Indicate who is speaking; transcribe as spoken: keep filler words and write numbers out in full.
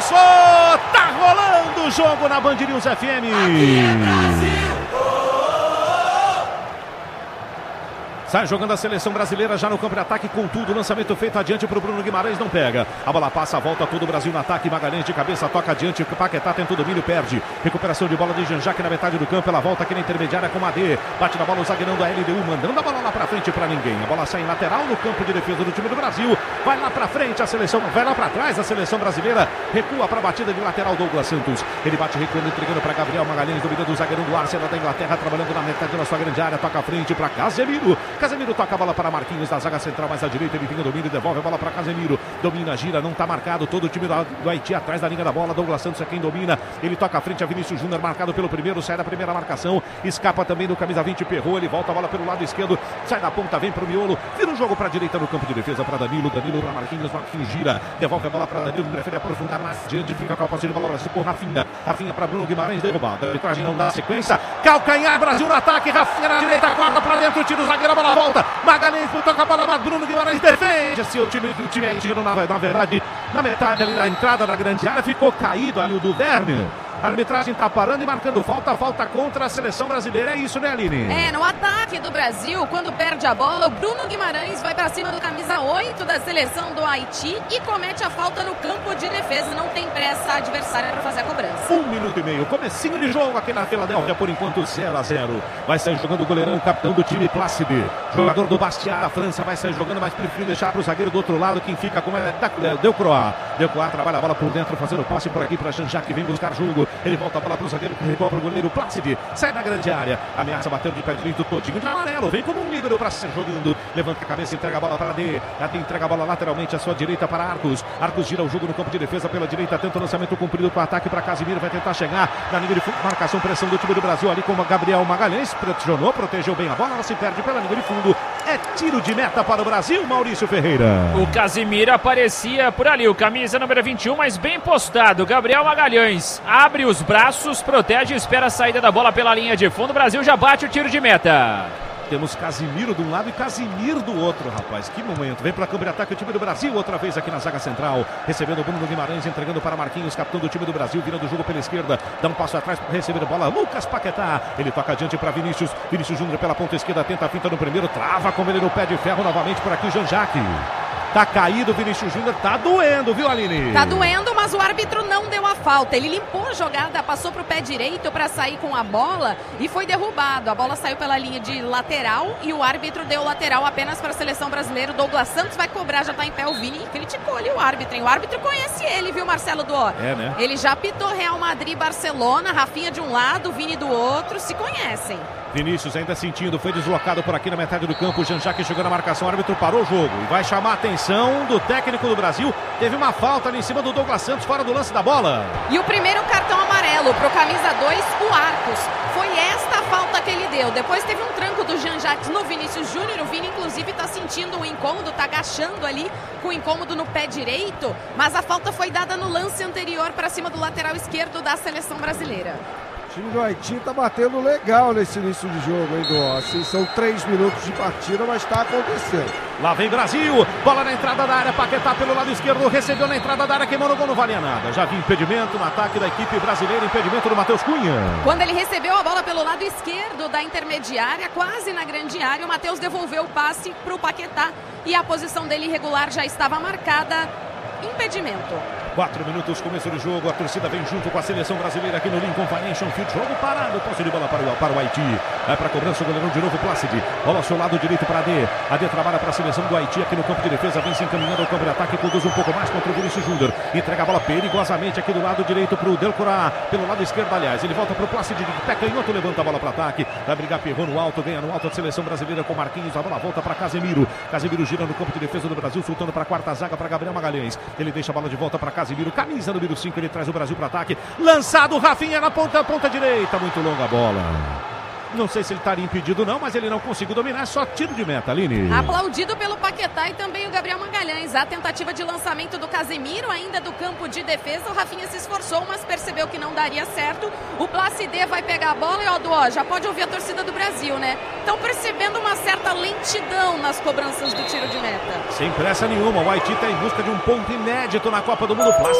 Speaker 1: Começou! Tá rolando o jogo na Band News F M. Sai jogando a seleção brasileira já no campo de ataque com tudo. Lançamento feito adiante para o Bruno Guimarães, não pega. A bola passa, volta todo o Brasil no ataque. Magalhães de cabeça, toca adiante. Paquetá tenta o domínio, perde. Recuperação de bola de Jean-Jacques na metade do campo. Ela volta aqui na intermediária com a D. Bate na bola o zagueirão da L D U, mandando a bola lá para frente para ninguém. A bola sai em lateral no campo de defesa do time do Brasil. Vai lá para frente a seleção, vai lá para trás a seleção brasileira. Recua para a batida de lateral Douglas Santos. Ele bate recuando, entregando para Gabriel Magalhães, dominando o zagueirão do Arsenal da Inglaterra, trabalhando na metade da sua grande área. Toca à frente para Casemiro. Casemiro toca a bola para Marquinhos da zaga central, mais à direita, ele vinha, domina e devolve a bola para Casemiro. Domina, gira, não está marcado. Todo o time do Haiti atrás da linha da bola. Douglas Santos é quem domina. Ele toca à frente a Vinícius Júnior, marcado pelo primeiro, sai da primeira marcação. Escapa também do camisa vinte, Perrou. Ele volta a bola pelo lado esquerdo, sai da ponta, vem para o miolo. Vira o jogo para a direita no campo de defesa para Danilo. Danilo para Marquinhos, Marquinhos gira, devolve a bola para Danilo, prefere aprofundar mais adiante, fica com a posse de bola por Rafinha. Rafinha para Bruno Guimarães, derrubado. A arbitragem não dá sequência. Calcanhar, Brasil no ataque. Rafinha na direita, corta para dentro, tira o zagueiro, a bola volta. Magalhães toca a bola. Bruno Guimarães defende. Se o time, o time aí tirou na, na verdade na metade ali da entrada da grande área, ficou caído ali o do Werner. A arbitragem tá parando e marcando falta, falta contra a seleção brasileira, é isso, né, Aline?
Speaker 2: É, no ataque do Brasil, quando perde a bola, o Bruno Guimarães vai para cima do camisa oito da seleção do Haiti e comete a falta no campo de defesa. Não tem pressa adversária para fazer a cobrança.
Speaker 1: Um minuto e meio, comecinho de jogo aqui na Filadélfia, por enquanto zero a zero. Vai sair jogando o goleirão, o capitão do time, Plácido. Jogador do Bastia da França, vai sair jogando, mas prefiro deixar para o zagueiro do outro lado, quem fica com ele é Delcroix. Delcroix trabalha a bola por dentro, fazendo passe por aqui para Jean-Jacques, vem buscar jogo. Ele volta a bola para o zagueiro, que recobra o goleiro Plácido. Sai da grande área, ameaça bater de pé direito, todinho de amarelo. Vem como um líbero para ser jogando. Levanta a cabeça, entrega a bola para D. A D entrega a bola lateralmente à sua direita para Arcos. Arcos gira o jogo no campo de defesa pela direita, tenta o lançamento comprido para o ataque para Casemiro. Vai tentar chegar na linha de fundo. Marcação, pressão do time do Brasil ali com o Gabriel Magalhães. Pressionou, protegeu bem a bola, ela se perde pela linha de fundo. É tiro de meta para o Brasil, Maurício Ferreira.
Speaker 3: O Casemiro aparecia por ali, o camisa número vinte e um, mas bem postado. Gabriel Magalhães abre os braços, protege e espera a saída da bola pela linha de fundo. O Brasil já bate o tiro de meta.
Speaker 1: Temos Casemiro de um lado e Casemiro do outro, rapaz. Que momento. Vem para campo de ataque o time do Brasil, outra vez aqui na zaga central. Recebendo o Bruno Guimarães, entregando para Marquinhos, capitão do time do Brasil, virando o jogo pela esquerda. Dá um passo atrás para receber a bola. Lucas Paquetá. Ele toca adiante para Vinícius. Vinícius Júnior pela ponta esquerda, tenta a finta no primeiro, trava com ele no pé de ferro novamente por aqui, Jean-Jacques. Tá caído o Vinícius Júnior, tá doendo, viu, Aline?
Speaker 2: Tá doendo, mas o árbitro não deu a falta. Ele limpou a jogada, passou pro pé direito para sair com a bola e foi derrubado. A bola saiu pela linha de lateral e o árbitro deu lateral apenas para a seleção brasileira. O Douglas Santos vai cobrar, já tá em pé o Vini. Criticou ali o árbitro, hein? O árbitro conhece ele, viu, Marcelo Duó?
Speaker 1: É, né?
Speaker 2: Ele já pitou Real Madrid, Barcelona, Rafinha de um lado, Vini do outro, se conhecem.
Speaker 1: Vinícius ainda sentindo, foi deslocado por aqui na metade do campo. Jean-Jacques chegou na marcação, o árbitro parou o jogo e vai chamar a atenção do técnico do Brasil. Teve uma falta ali em cima do Douglas Santos, fora do lance da bola.
Speaker 2: E o primeiro cartão amarelo pro camisa dois, o Arcos. Foi esta a falta que ele deu. Depois teve um tranco do Jean-Jacques no Vinícius Júnior. O Vini, inclusive, tá sentindo um incômodo, tá agachando ali com incômodo no pé direito. Mas a falta foi dada no lance anterior para cima do lateral esquerdo da seleção brasileira.
Speaker 4: O time do Haiti tá batendo legal nesse início de jogo, hein, Dó? Assim, são três minutos de partida, mas tá acontecendo.
Speaker 1: Lá vem Brasil, bola na entrada da área, Paquetá pelo lado esquerdo, recebeu na entrada da área, queimou no gol, não valia nada. Já vi impedimento no ataque da equipe brasileira, impedimento do Matheus Cunha.
Speaker 2: Quando ele recebeu a bola pelo lado esquerdo da intermediária, quase na grande área, o Matheus devolveu o passe pro Paquetá e a posição dele irregular já estava marcada. Impedimento.
Speaker 1: Quatro minutos, começo do jogo, a torcida vem junto com a seleção brasileira aqui no Lincoln Financial Field. Jogo parado, posse de bola para o, para o Haiti. Vai para a cobrança, o goleirão de novo, Plácido. Bola ao seu lado direito para a D. A D trabalha para a seleção do Haiti aqui no campo de defesa. Vem se encaminhando ao campo de ataque, conduz um pouco mais contra o Vinícius Júnior. Entrega a bola perigosamente aqui do lado direito para o Delcroix. Pelo lado esquerdo, aliás. Ele volta para o Plácido de pé canhoto, levanta a bola para ataque. Vai brigar, Perrou no alto, ganha no alto a seleção brasileira com Marquinhos. A bola volta para Casemiro. Casemiro gira no campo de defesa do Brasil, soltando para a quarta zaga para Gabriel Magalhães. Ele deixa a bola de volta para Casemiro, camisa número cinco, ele traz o Brasil para ataque. Lançado, Rafinha na ponta, ponta direita, muito longa a bola. Não sei se ele estaria impedido não, mas ele não conseguiu dominar, só tiro de meta, Aline.
Speaker 2: Aplaudido pelo Paquetá e também o Gabriel Magalhães. A tentativa de lançamento do Casemiro, ainda do campo de defesa. O Rafinha se esforçou, mas percebeu que não daria certo. O Plácido vai pegar a bola e, ó, do, ó, já pode ouvir a torcida do Brasil, né? Estão percebendo uma certa lentidão nas cobranças do tiro de meta.
Speaker 1: Sem pressa nenhuma, o Haiti está em busca de um ponto inédito na Copa do Mundo.